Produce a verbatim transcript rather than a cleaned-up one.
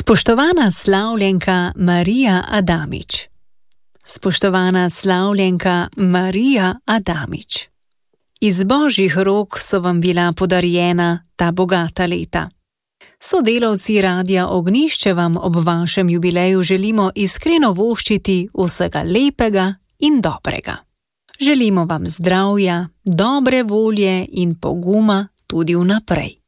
Spoštovana slavljenka Marija Adamič. Spoštovana slavljenka Marija Adamič. Iz božjih rok so vam bila podarjena ta bogata leta. Sodelavci Radia Ognjišče vam ob vašem jubileju želimo iskreno voščiti vsega lepega in dobrega. Želimo vam zdravja, dobre volje in poguma tudi vnaprej.